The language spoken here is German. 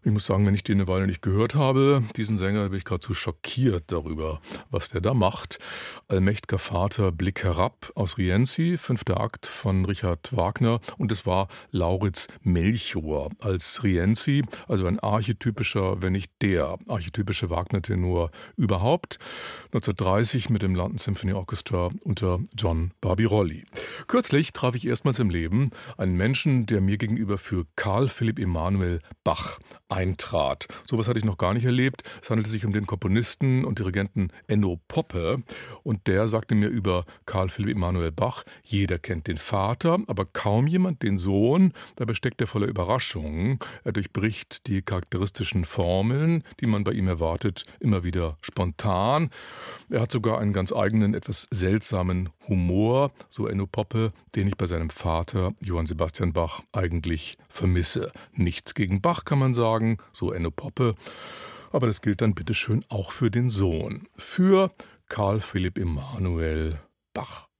Ich muss sagen, wenn ich den eine Weile nicht gehört habe, diesen Sänger, bin ich geradezu schockiert darüber, was der da macht. Allmächt'ger Vater, Blick herab aus Rienzi, 5. Akt von Richard Wagner. Und es war Lauritz Melchior als Rienzi, also ein archetypischer, wenn nicht der archetypische Wagner-Tenor überhaupt. 1930 mit dem London Symphony Orchestra unter John Barbirolli. Kürzlich traf ich erstmals im Leben einen Menschen, der mir gegenüber für Carl Philipp Emanuel Bach eintrat. Sowas hatte ich noch gar nicht erlebt. Es handelte sich um den Komponisten und Dirigenten Enno Poppe. Und der sagte mir über Carl Philipp Emanuel Bach, jeder kennt den Vater, aber kaum jemand den Sohn. Dabei steckt er voller Überraschungen. Er durchbricht die charakteristischen Formeln, die man bei ihm erwartet, immer wieder spontan. Er hat sogar einen ganz eigenen, etwas seltsamen Humor, so Enno Poppe, den ich bei seinem Vater Johann Sebastian Bach eigentlich vermisse. Nichts gegen Bach, kann man sagen, so Enno Poppe. Aber das gilt dann bitteschön auch für den Sohn, für Carl Philipp Emanuel Bach.